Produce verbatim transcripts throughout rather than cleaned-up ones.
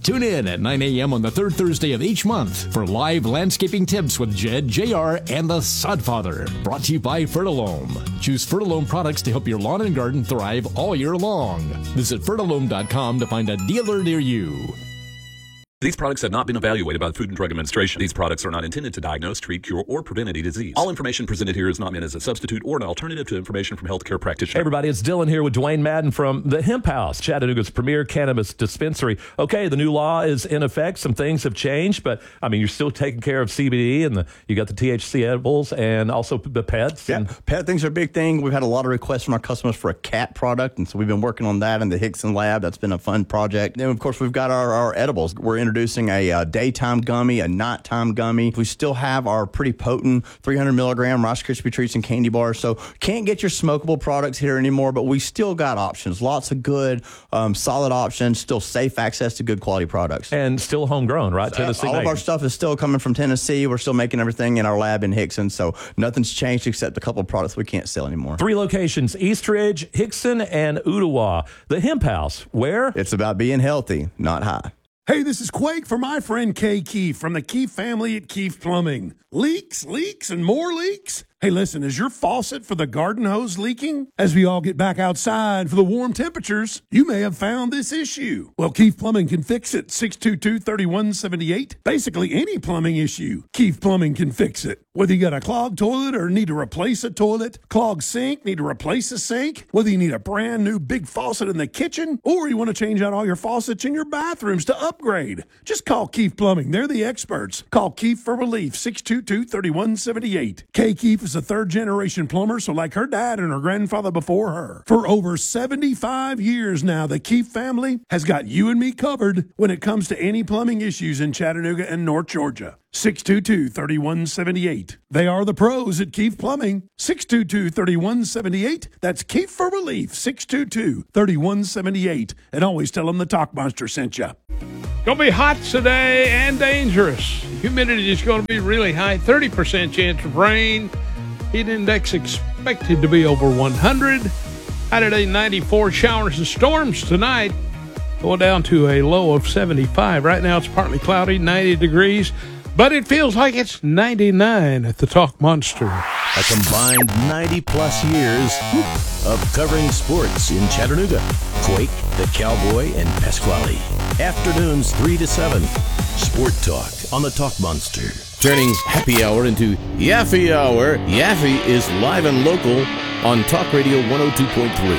Tune in at nine a.m. on the third Thursday of each month for live landscaping tips with Jed, J R, and the Sodfather. Brought to you by Fertilome. Choose Fertilome products to help your lawn and garden thrive all year long. Visit fertilome dot com to find a dealer near you. These products have not been evaluated by the Food and Drug Administration. These products are not intended to diagnose, treat, cure, or prevent any disease. All information presented here is not meant as a substitute or an alternative to information from healthcare practitioners. Hey everybody, it's Dylan here with Dwayne Madden from the Hemp House, Chattanooga's premier cannabis dispensary. Okay, the new law is in effect. Some things have changed, but I mean, you're still taking care of C B D, and the, you got the T H C edibles and also the pets. Yeah, and pet things are a big thing. We've had a lot of requests from our customers for a cat product, and so we've been working on that in the Hickson lab. That's been a fun project. Then, of course, we've got our, our edibles. We're introducing a uh, daytime gummy, a nighttime gummy. We still have our pretty potent three hundred milligram Rice Krispie treats and candy bars. So can't get your smokable products here anymore, but we still got options. Lots of good, um, solid options. Still safe access to good quality products. And still homegrown, right? So, Tennessee. all made. of our stuff is still coming from Tennessee. We're still making everything in our lab in Hickson. So nothing's changed except a couple of products we can't sell anymore. Three locations: Eastridge, Hickson, and Ottawa. The Hemp House. Where? It's about being healthy, not high. Hey, this is Quake for my friend Kay Keefe from the Keefe family at Keefe Plumbing. Leaks, leaks, and more leaks? Hey, listen, is your faucet for the garden hose leaking? As we all get back outside for the warm temperatures, you may have found this issue. Well, Keefe Plumbing can fix it. six two two, three one seven eight. Basically, any plumbing issue, Keefe Plumbing can fix it. Whether you got a clogged toilet or need to replace a toilet, clogged sink, need to replace a sink, whether you need a brand new big faucet in the kitchen, or you want to change out all your faucets in your bathrooms to upgrade, just call Keefe Plumbing. They're the experts. Call Keefe for relief, six two two, three one seven eight. Kay Keefe is a third-generation plumber, so like her dad and her grandfather before her. For over seventy-five years now, the Keefe family has got you and me covered when it comes to any plumbing issues in Chattanooga and North Georgia. six two two, three one seven eight. They are the pros at Keefe Plumbing. six two two, three one seven eight. That's Keefe for relief, six two two, three one seven eight. And always tell them the Talk Monster sent you. Going to be hot today and dangerous. Humidity is going to be really high, thirty percent chance of rain. Heat index expected to be over one hundred. High today, ninety-four. Showers and storms tonight. Going down to a low of seventy-five. Right now it's partly cloudy, ninety degrees. But it feels like it's ninety-nine at the Talk Monster. A combined ninety-plus years of covering sports in Chattanooga. Quake, the Cowboy, and Pasquale. Afternoons three to seven. Sport Talk on the Talk Monster. Turning happy hour into Yaffee Hour. Yaffee is live and local on Talk Radio one oh two point three.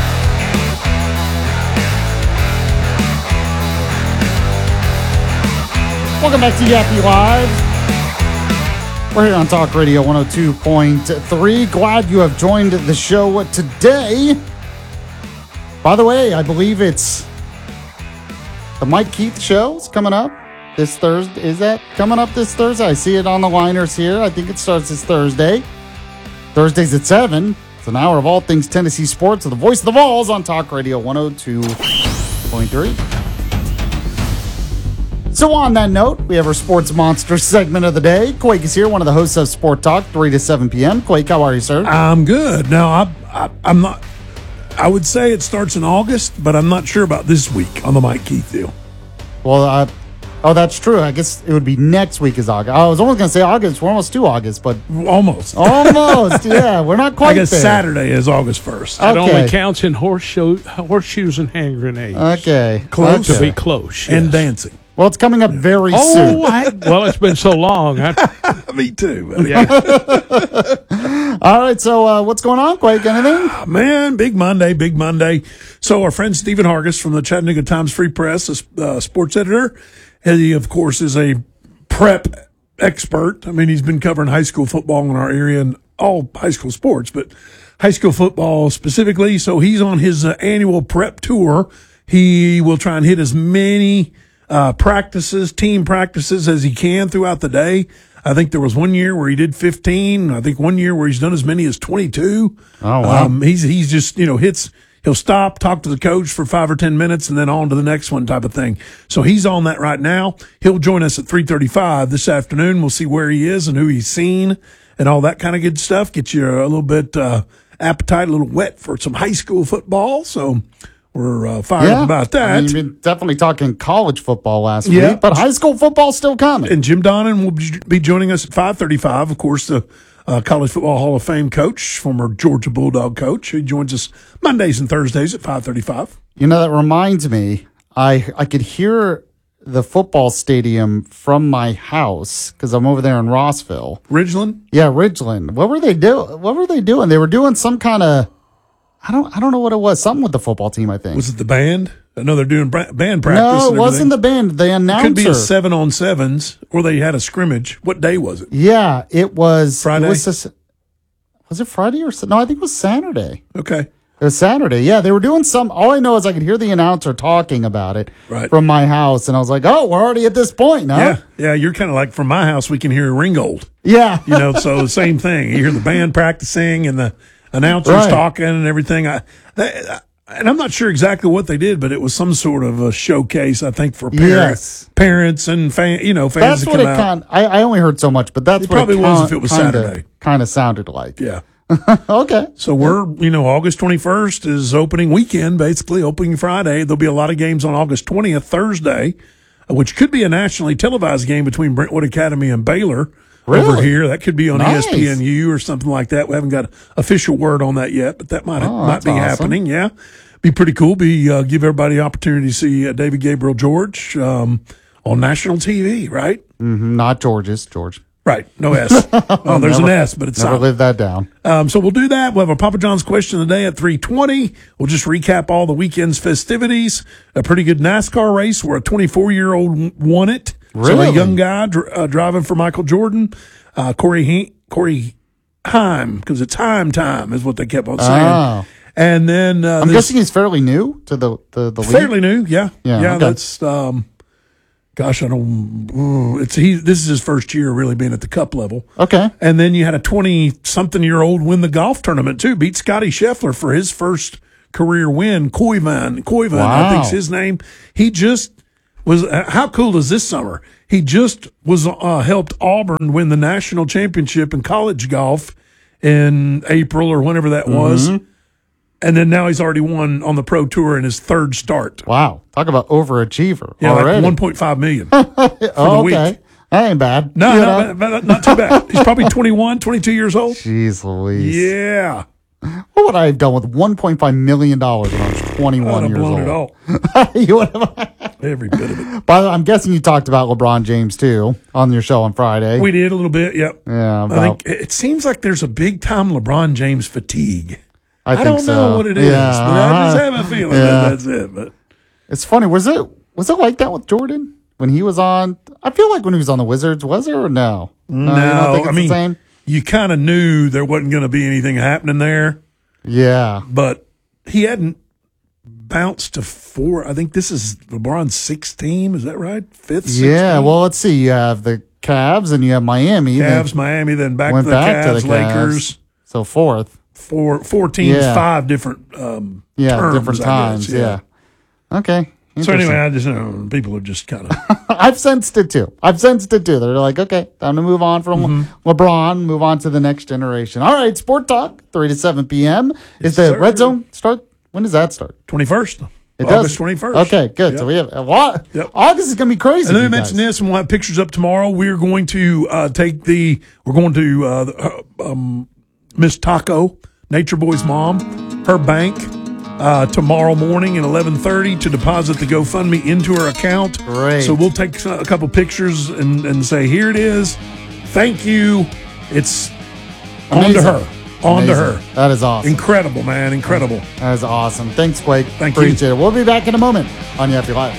Welcome back to Yappy Live. We're here on Talk Radio one oh two point three. Glad you have joined the show today. By the way, I believe it's the Mike Keith show is coming up this Thursday. Is that coming up this Thursday? I see it on the liners here. I think it starts this Thursday. Thursdays at seven. It's an hour of all things Tennessee sports with the voice of the Vols on Talk Radio one oh two point three. So on that note, we have our Sports Monster segment of the day. Quake is here, one of the hosts of Sport Talk, three to seven p.m. Quake, how are you, sir? I'm good. Now, I, I, I'm not, I would say it starts in August, but I'm not sure about this week on the Mike Keith deal. Well, uh, oh, that's true. I guess it would be next week is August. I was almost going to say August. We're almost to August, but... Almost. Almost, yeah. We're not quite I guess there. Saturday is August first. Okay. It only counts in horseshoe, horseshoes and hand grenades. Okay. Close. To Okay. be close. And yes. dancing. Well, it's coming up very Oh, soon. I, well, it's been so long. I, Me too. Buddy. yeah. All right, so uh, what's going on, Quake? Anything? Man, big Monday, big Monday. So our friend Stephen Hargis from the Chattanooga Times Free Press, a uh, sports editor, he, of course, is a prep expert. I mean, he's been covering high school football in our area and all high school sports, but high school football specifically. So he's on his uh, annual prep tour. He will try and hit as many uh, practices, team practices as he can throughout the day. I think there was one year where he did fifteen. I think one year where he's done as many as twenty-two. Oh, wow. Um, he's, he's just, you know, hits, he'll stop, talk to the coach for five or ten minutes and then on to the next one type of thing. So he's on that right now. He'll join us at three thirty-five this afternoon. We'll see where he is and who he's seen and all that kind of good stuff. Get you a little bit, uh, appetite, a little wet for some high school football. So were uh, fired Yeah, up about that. I mean, we've been definitely talking college football last Yeah. week, but high school football still coming. And Jim Donnan will be joining us at five thirty-five. Of course, the uh, College Football Hall of Fame coach, former Georgia Bulldog coach, who joins us Mondays and Thursdays at five thirty-five. You know, that reminds me, I I could hear the football stadium from my house because I'm over there in Rossville. Ridgeland? Yeah, Ridgeland. What were they doing? What were they doing? They were doing some kind of, I don't I don't know what it was. Something with the football team, I think. Was it the band? I know they're doing bra- band practice. No, it and wasn't the everything. band. The announcer. It could be a seven on sevens, or they had a scrimmage. What day was it? Yeah, it was Friday? It was, this, was it Friday or no? I think it was Saturday. Okay. It was Saturday. Yeah, they were doing some. All I know is I could hear the announcer talking about it Right. from my house, and I was like, "Oh, we're already at this point, huh?" Yeah, yeah. You're kind of like from my house. We can hear Ringgold. Yeah, You know, so the same thing. You hear the band practicing and the announcers Right. talking and everything. I, that, and I'm not sure exactly what they did, but it was some sort of a showcase. I think for parents, Yes. parents and fan, you know, fans that's to what come it out. kind. I, I only heard so much, but that's It what probably it was con- if it was kinda, Saturday. Kind of sounded like. Yeah. Okay. So we're, you know, August twenty-first is opening weekend, basically opening Friday. There'll be a lot of games on August twentieth, Thursday, which could be a nationally televised game between Brentwood Academy and Baylor over Really? here. That could be on Nice. E S P N U or something like that. We haven't got official word on that yet, but that might Oh, might that's be awesome. happening. Yeah, be pretty cool. Be uh, give everybody the opportunity to see uh, David Gabriel George um, on national T V. Right, Mhm, not George's. George. right. No S. Well, there's Never- an S, but it's Never silent. lived that down. Um, so we'll do that. We'll have a Papa John's question of the day at three twenty. We'll just recap all the weekend's festivities. A pretty good NASCAR race where a twenty-four-year-old won it. So a Really? young guy dr- uh, driving for Michael Jordan. Uh, Corey he- Corey Heim, because it's Heim time is what they kept on saying. Oh. And then uh, I'm this- guessing he's fairly new to the the, the league. fairly new, yeah, Yeah, yeah. okay. That's um, gosh, I don't. ooh, It's he. This is his first year really being at the Cup level. Okay. And then you had a twenty-something-year-old win the golf tournament, too. Beat Scotty Scheffler for his first career win. Koivan, Koivan, I Wow. think's his name. He just was, uh, how cool is this summer? He just was uh, helped Auburn win the national championship in college golf in April or whenever that was. Mm-hmm. And then now he's already won on the pro tour in his third start. Wow. Talk about overachiever Yeah, already. like one point five million. oh, the week. okay. That ain't bad. No, You no, know? but- but not too bad. He's probably twenty-one, twenty-two years old. Jeez Louise. Yeah. What would I have done with one point five million dollars when I was I would twenty-one have years blown it old? all. You would have. Every bit of it. But I'm guessing you talked about LeBron James too on your show on Friday. We did a little bit, yep. Yeah, I about- think it seems like there's a big time LeBron James fatigue. I, I, think don't so. know what it is, Yeah, but I just uh, have a feeling yeah. that that's it. But It's funny. Was it was it like that with Jordan when he was on? I feel like when he was on the Wizards, was there or no? no, you don't think it's I the mean, same? you kind of knew there wasn't going to be anything happening there, Yeah. but he hadn't bounced to four. I think this is LeBron's sixth team. Is that right? Fifth, sixth Yeah. team? Well, let's see. You have the Cavs and you have Miami. They Cavs, Miami, then back went to the back Cavs, to the Cavs. Lakers. So fourth. Four, four teams, Yeah. five different um, Yeah, terms, different I times. guess, Yeah. Okay. So Interesting. anyway, I just you know people are just kind of I've sensed it too. I've sensed it too. They're like, okay, time to move on from Mm-hmm. LeBron, move on to the next generation. All right, Sport Talk, three to seven p.m. Is the sir. Red Zone start? When does that start? twenty-first. It August does. twenty-first. Okay, good. Yep. So we have a lot. Yep. August is going to be crazy. And then for we you mentioned guys. this, and we'll have pictures up tomorrow. We're going to uh, take the, we're going to uh, the, uh, um, Miss Taco, Nature Boy's mom, her bank, uh, tomorrow morning at eleven thirty to deposit the GoFundMe into her account. Great. So we'll take a couple pictures and, and say, here it is. Thank you. It's on to Amazing. her. On to Amazing. her. That is awesome. Incredible, man. Incredible. That is awesome. Thanks, Quake. Thank you. Appreciate it. We'll be back in a moment on Yappy Live.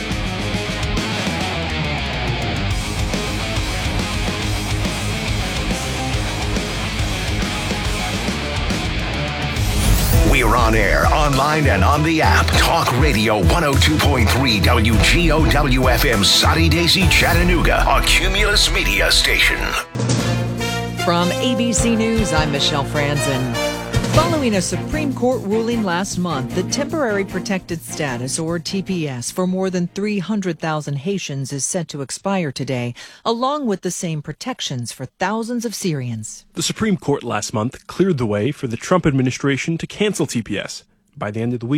We're on air, online, and on the app. Talk Radio one oh two point three W G O W F M, Soddy Daisy, Chattanooga, a Cumulus media station. From A B C News, I'm Michelle Franzen. Following a Supreme Court ruling last month, the Temporary Protected Status, or T P S, for more than three hundred thousand Haitians is set to expire today, along with the same protections for thousands of Syrians. The Supreme Court last month cleared the way for the Trump administration to cancel T P S. By the end of the week,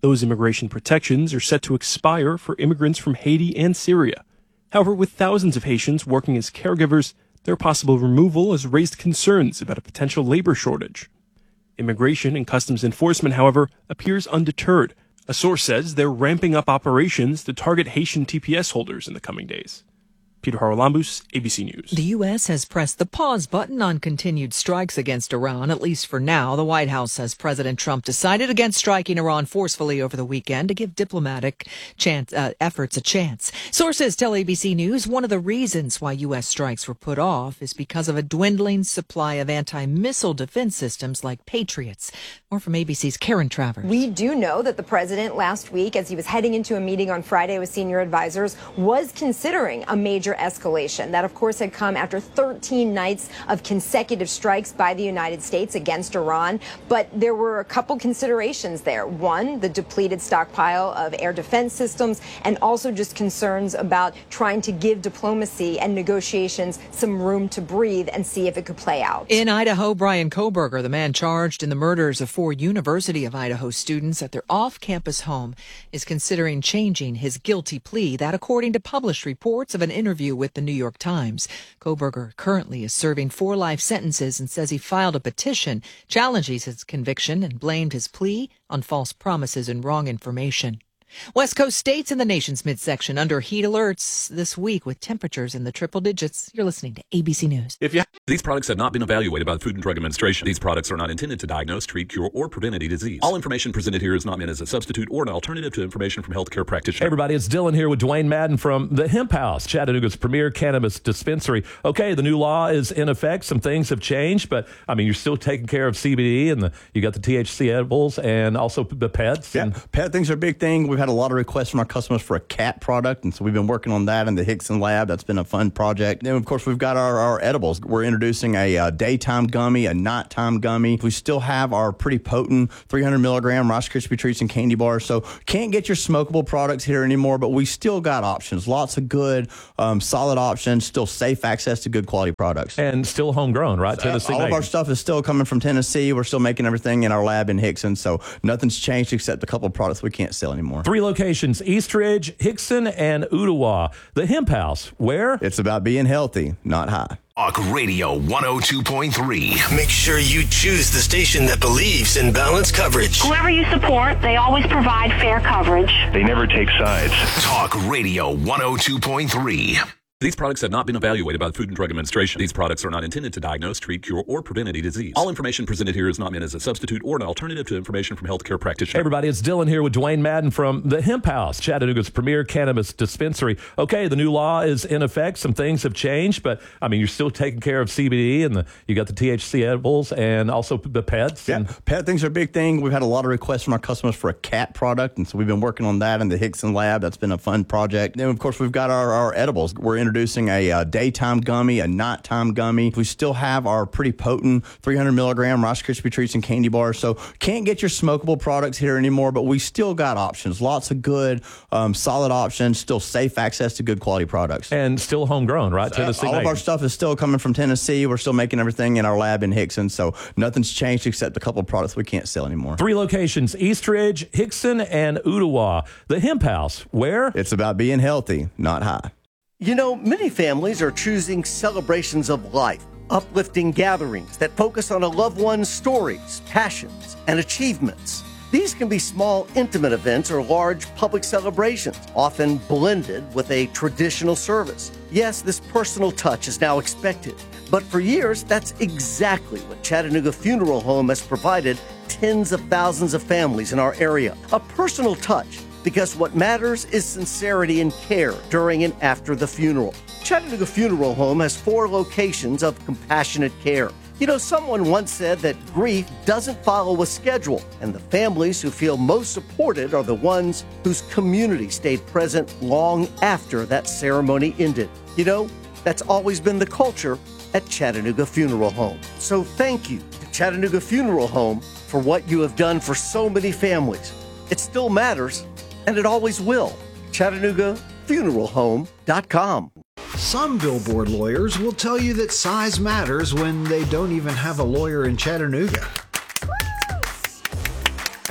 Those immigration protections are set to expire for immigrants from Haiti and Syria. However, with thousands of Haitians working as caregivers, their possible removal has raised concerns about a potential labor shortage. Immigration and Customs Enforcement, however, appears undeterred. A source says they're ramping up operations to target Haitian T P S holders in the coming days. Peter Haralambous, A B C News. The U S has pressed the pause button on continued strikes against Iran, at least for now. The White House says President Trump decided against striking Iran forcefully over the weekend to give diplomatic chance, uh, efforts a chance. Sources tell A B C News one of the reasons why U S strikes were put off is because of a dwindling supply of anti-missile defense systems like Patriots. More from A B C's Karen Travers. We do know that the president last week, as he was heading into a meeting on Friday with senior advisors, was considering a major escalation. That, of course, had come after thirteen nights of consecutive strikes by the United States against Iran. But there were a couple considerations there. One, the depleted stockpile of air defense systems, and also just concerns about trying to give diplomacy and negotiations some room to breathe and see if it could play out. In Idaho, Brian Koberger, the man charged in the murders of four University of Idaho students at their off-campus home, is considering changing his guilty plea. That, according to published reports of an interview with the New York Times. Koberger currently is serving four life sentences and says he filed a petition challenging his conviction and blamed his plea on false promises and wrong information. West Coast states in the nation's midsection under heat alerts this week with temperatures in the triple digits. You're listening to A B C News. If you These products have not been evaluated by the Food and Drug Administration. These products are not intended to diagnose, treat, cure, or prevent any disease. All information presented here is not meant as a substitute or an alternative to information from healthcare practitioners. Hey everybody, it's Dylan here with Dwayne Madden from the Hemp House, Chattanooga's premier cannabis dispensary. Okay, the new law is in effect. Some things have changed, but I mean, you're still taking care of C B D, and the, you got the T H C edibles and also the pets. Yeah, and pet things are a big thing. We've had a lot of requests from our customers for a cat product, and so we've been working on that in the Hickson lab. That's been a fun project. Then, of course, we've got our, our edibles. We're introducing a, a daytime gummy, a nighttime gummy. We still have our pretty potent three hundred milligram Rice Krispie treats and candy bars. So can't get your smokable products here anymore, but we still got options. Lots of good, um, solid options. Still safe access to good quality products. And still homegrown, right? Tennessee uh, all made. of our stuff is still coming from Tennessee. We're still making everything in our lab in Hickson, so nothing's changed except a couple of products we can't sell anymore. Three locations: Eastridge, Hickson, and Ottawa. The Hemp House, where it's about being healthy, not high. Talk Radio one oh two point three. Make sure you choose the station that believes in balanced coverage. Whoever you support, they always provide fair coverage. They never take sides. Talk Radio one oh two point three. These products have not been evaluated by the Food and Drug Administration. These products are not intended to diagnose, treat, cure, or prevent any disease. All information presented here is not meant as a substitute or an alternative to information from healthcare practitioners. Hey everybody, it's Dylan here with Dwayne Madden from the Hemp House, Chattanooga's premier cannabis dispensary. Okay, the new law is in effect. Some things have changed, but I mean, you're still taking care of C B D, and the, you got the T H C edibles and also the pets. Yeah, and pet things are a big thing. We've had a lot of requests from our customers for a cat product, and so we've been working on that in the Hickson lab. That's been a fun project. Then, of course, we've got our, our edibles. We're introducing a, a daytime gummy, a nighttime gummy. We still have our pretty potent three hundred milligram Rice Krispie treats and candy bars. So can't get your smokable products here anymore, but we still got options. Lots of good, um, solid options. Still safe access to good quality products. And still homegrown, right? Tennessee uh, all made. of our stuff is still coming from Tennessee. We're still making everything in our lab in Hickson. So nothing's changed except a couple of products we can't sell anymore. Three locations: Eastridge, Hickson, and Ottawa. The Hemp House, where it's about being healthy, not high. You know, many families are choosing celebrations of life, uplifting gatherings that focus on a loved one's stories, passions, and achievements. These can be small, intimate events or large public celebrations, often blended with a traditional service. Yes, this personal touch is now expected, but for years, that's exactly what Chattanooga Funeral Home has provided tens of thousands of families in our area. A personal touch, because what matters is sincerity and care during and after the funeral. Chattanooga Funeral Home has four locations of compassionate care. You know, someone once said that grief doesn't follow a schedule, and the families who feel most supported are the ones whose community stayed present long after that ceremony ended. You know, that's always been the culture at Chattanooga Funeral Home. So thank you to Chattanooga Funeral Home for what you have done for so many families. It still matters, and it always will. Chattanooga Funeral Home dot com. Some billboard lawyers will tell you that size matters when they don't even have a lawyer in Chattanooga.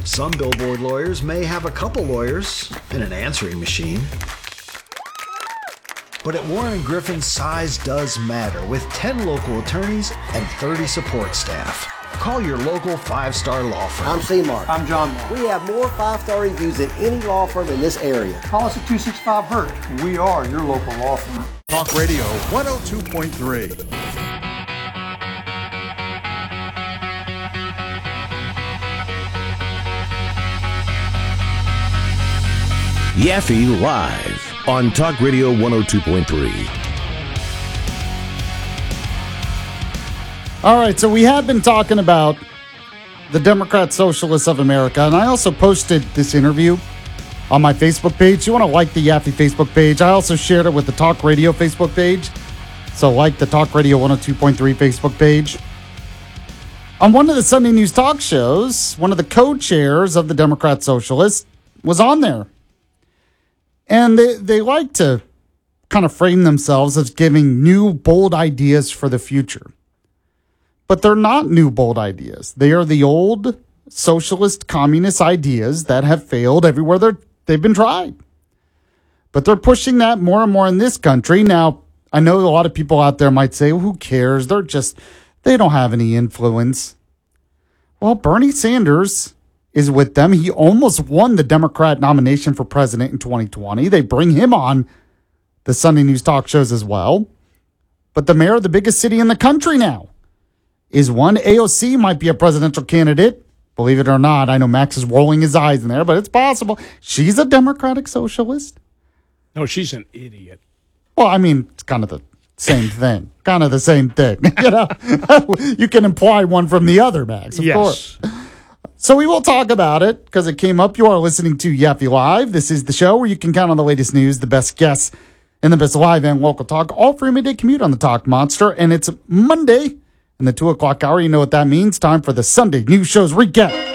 Some billboard lawyers may have a couple lawyers and an answering machine. But at Warren Griffin, size does matter with ten local attorneys and thirty support staff. Call your local five-star law firm. I'm C-Mark. I'm John Mark. We have more five-star reviews than any law firm in this area. Call us at two six five H U R T. We are your local law firm. Talk Radio one oh two point three. Yaffe Live on Talk Radio one oh two point three. All right, so we have been talking about the Democrat Socialists of America, and I also posted this interview on my Facebook page. You want to like the Yaffe Facebook page. I also shared it with the Talk Radio Facebook page, so like the Talk Radio one oh two point three Facebook page. On one of the Sunday News talk shows, one of the co-chairs of the Democrat Socialists was on there. And they, they like to kind of frame themselves as giving new, bold ideas for the future. But they're not new, bold ideas. They are the old socialist, communist ideas that have failed everywhere they're, they've been tried. But they're pushing that more and more in this country. Now, I know a lot of people out there might say, well, who cares? They're just, they don't have any influence. Well, Bernie Sanders is with them. He almost won the Democrat nomination for president in twenty twenty. They bring him on the Sunday News talk shows as well. But the mayor of the biggest city in the country now is one. A O C might be a presidential candidate. Believe it or not. I know Max is rolling his eyes in there, but it's possible. She's a Democratic socialist. No, she's an idiot. Well, I mean, it's kind of the same thing. Kind of the same thing. You know, you can imply one from the other, Max, of yes. course. So we will talk about it because it came up. You are listening to Yaffe Live. This is the show where you can count on the latest news, the best guests, and the best live and local talk, all for a midday commute on the Talk Monster. And it's Monday in the two o'clock hour. You know what that means. Time for the Sunday News Shows recap.